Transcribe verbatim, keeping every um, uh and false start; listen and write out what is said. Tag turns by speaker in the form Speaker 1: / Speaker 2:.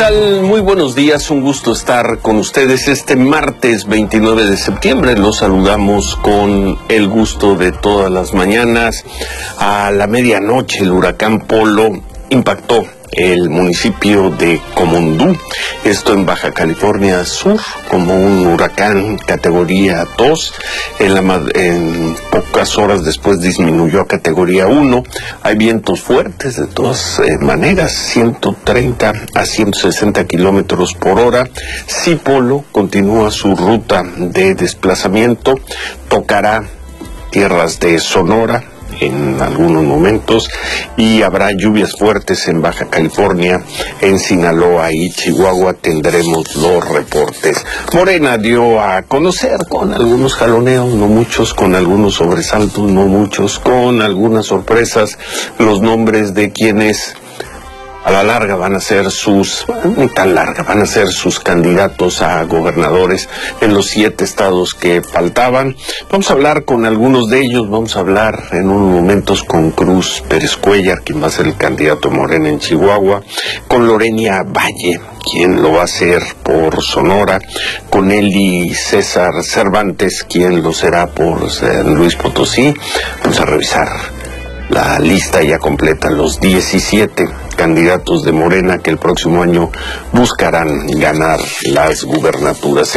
Speaker 1: tal? Muy buenos días, un gusto estar con ustedes este martes veintinueve de septiembre. Los saludamos con el gusto de todas las mañanas. A la medianoche el huracán Polo impactó el municipio de Comondú, esto en Baja California Sur, como un huracán categoría dos. En, la, en pocas horas después disminuyó a categoría uno. Hay vientos fuertes de todas eh, maneras, ciento treinta a ciento sesenta kilómetros por hora. Si Polo continúa su ruta de desplazamiento, tocará tierras de Sonora en algunos momentos y habrá lluvias fuertes en Baja California, en Sinaloa y Chihuahua. Tendremos los reportes. Morena dio a conocer con algunos jaloneos, no muchos, con algunos sobresaltos, no muchos, con algunas sorpresas, los nombres de quienes a la larga van a ser sus, ni tan larga, van a ser sus candidatos a gobernadores en los siete estados que faltaban. Vamos a hablar con algunos de ellos, vamos a hablar en unos momentos con Cruz Pérez Cuéllar, quien va a ser el candidato Morena en Chihuahua, con Lorenia Valle, quien lo va a hacer por Sonora, con Eli César Cervantes, quien lo será por San Luis Potosí. Vamos a revisar la lista ya completa, los diecisiete candidatos de Morena que el próximo año buscarán ganar las gubernaturas.